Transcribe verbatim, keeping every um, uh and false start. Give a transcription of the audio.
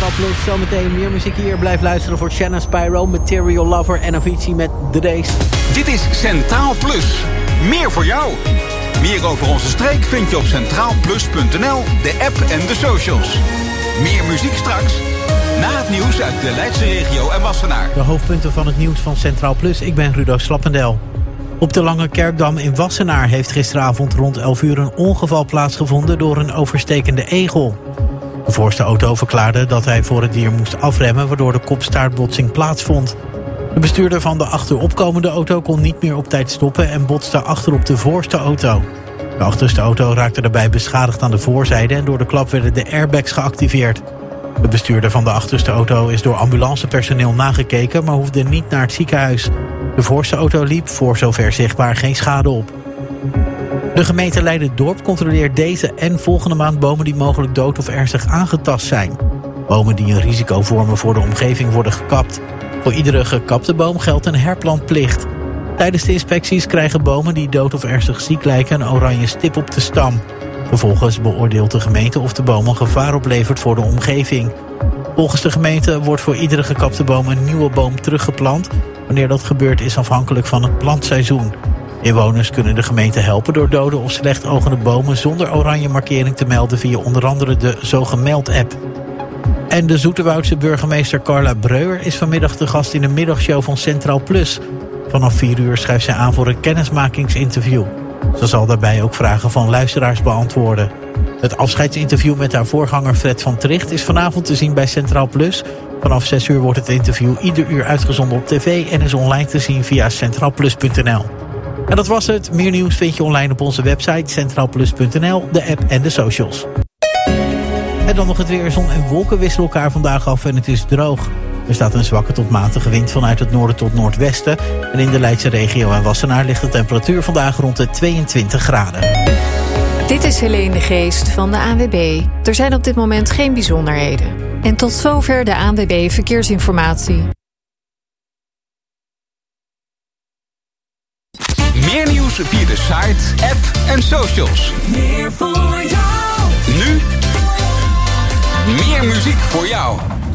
Centraal Plus. Zometeen meer muziek hier. Blijf luisteren voor Shannon Spyro, Material Lover en Avicii met The Days. Dit is Centraal Plus. Meer voor jou. Meer over onze streek vind je op centraal plus punt n l, de app en de socials. Meer muziek straks. Na het nieuws uit de Leidse regio en Wassenaar. De hoofdpunten van het nieuws van Centraal Plus. Ik ben Rudo Slappendel. Op de Lange Kerkdam in Wassenaar heeft gisteravond rond elf uur een ongeval plaatsgevonden door een overstekende egel. De voorste auto verklaarde dat hij voor het dier moest afremmen, waardoor de kopstaartbotsing plaatsvond. De bestuurder van de achteropkomende auto kon niet meer op tijd stoppen en botste achterop de voorste auto. De achterste auto raakte daarbij beschadigd aan de voorzijde en door de klap werden de airbags geactiveerd. De bestuurder van de achterste auto is door ambulancepersoneel nagekeken, maar hoefde niet naar het ziekenhuis. De voorste auto liep, voor zover zichtbaar, geen schade op. De gemeente Leiden-Dorp controleert deze en volgende maand bomen die mogelijk dood of ernstig aangetast zijn. Bomen die een risico vormen voor de omgeving worden gekapt. Voor iedere gekapte boom geldt een herplantplicht. Tijdens de inspecties krijgen bomen die dood of ernstig ziek lijken een oranje stip op de stam. Vervolgens beoordeelt de gemeente of de boom een gevaar oplevert voor de omgeving. Volgens de gemeente wordt voor iedere gekapte boom een nieuwe boom teruggeplant. Wanneer dat gebeurt is afhankelijk van het plantseizoen. Inwoners kunnen de gemeente helpen door dode of slecht ogende bomen zonder oranje markering te melden via onder andere de Zo Gemeld app. En de Zoeterwoudse burgemeester Carla Breuer is vanmiddag de gast in de middagshow van Centraal Plus. Vanaf vier uur schrijft zij aan voor een kennismakingsinterview. Ze zal daarbij ook vragen van luisteraars beantwoorden. Het afscheidsinterview met haar voorganger Fred van Tricht is vanavond te zien bij Centraal Plus. Vanaf zes uur wordt het interview ieder uur uitgezonden op tv en is online te zien via centraal plus punt n l. En dat was het. Meer nieuws vind je online op onze website centraal plus punt n l, de app en de socials. En dan nog het weer. Zon en wolken wisselen elkaar vandaag af en het is droog. Er staat een zwakke tot matige wind vanuit het noorden tot noordwesten. En in de Leidse regio en Wassenaar ligt de temperatuur vandaag rond de tweeëntwintig graden. Dit is Helene de Geest van de A N W B. Er zijn op dit moment geen bijzonderheden. En tot zover de A N W B Verkeersinformatie. Meer nieuws via de site, app en socials. Meer voor jou. Nu meer muziek voor jou.